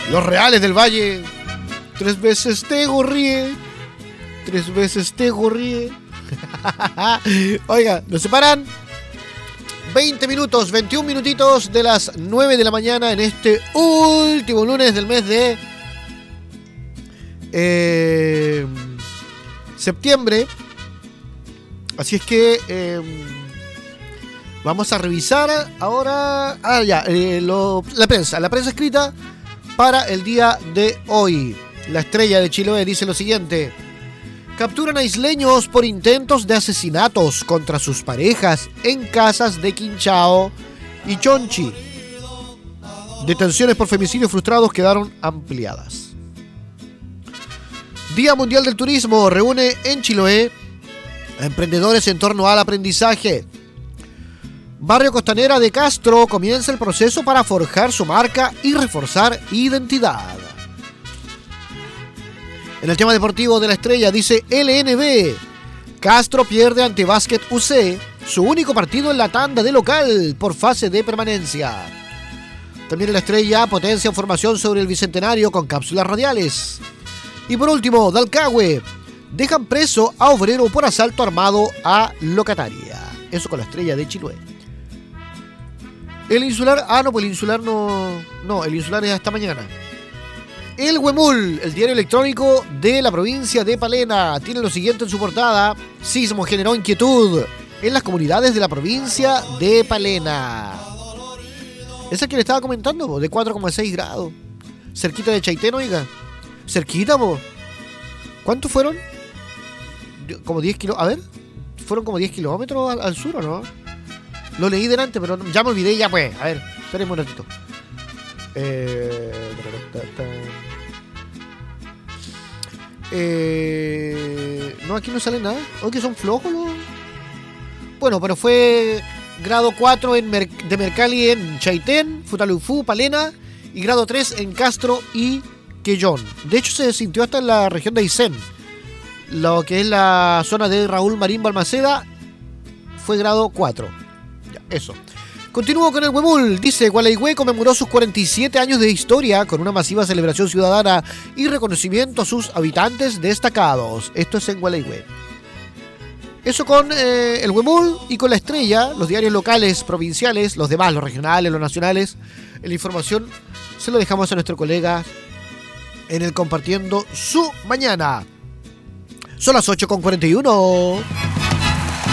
Los Reales del Valle. 3 veces te gorrié. 3 veces te gorrié. Oiga, nos separan 20 minutos, 21 minutitos de las 9 de la mañana en este último lunes del mes de septiembre. Así es que vamos a revisar ahora la prensa escrita para el día de hoy. La Estrella de Chiloé dice lo siguiente: capturan a isleños por intentos de asesinatos contra sus parejas en casas de Quinchao y Chonchi. Detenciones por femicidios frustrados quedaron ampliadas. Día Mundial del Turismo reúne en Chiloé a emprendedores en torno al aprendizaje. Barrio Costanera de Castro comienza el proceso para forjar su marca y reforzar identidad. En el tema deportivo de La Estrella dice LNB. Castro pierde ante Básquet UC, su único partido en la tanda de local por fase de permanencia. También en La Estrella potencia información sobre el Bicentenario con cápsulas radiales. Y por último, Dalcahue. Dejan preso a obrero por asalto armado a locataria. Eso con La Estrella de Chiloé. El Insular, pues el Insular no, el Insular es hasta mañana. El Huemul, el diario electrónico de la provincia de Palena, tiene lo siguiente en su portada: sismo generó inquietud en las comunidades de la provincia de Palena. Esa que le estaba comentando, de 4,6 grados. Cerquita de Chaitén, oiga. Cerquita, po. ¿Cuántos fueron? Como 10 kilómetros. A ver, fueron como 10 kilómetros al sur, ¿o no? Lo leí delante, pero ya me olvidé, ya pues. A ver, espérenme un ratito. No, aquí no sale nada. ¿O que son flojos los? Bueno, pero fue grado 4 de Mercalli en Chaitén, Futalufú, Palena, y grado 3 en Castro y Quellón. De hecho, se sintió hasta en la región de Aysén. Lo que es la zona de Raúl Marín Balmaceda fue grado 4. Ya, eso. Continúo con el Huemul. Dice: Gualeguay conmemoró sus 47 años de historia con una masiva celebración ciudadana y reconocimiento a sus habitantes destacados. Esto es en Gualeguay. Eso con el Huemul. Y con La Estrella, los diarios locales, provinciales, los demás, los regionales, los nacionales. La información se lo dejamos a nuestro colega en el Compartiendo su Mañana. Son las 8:41.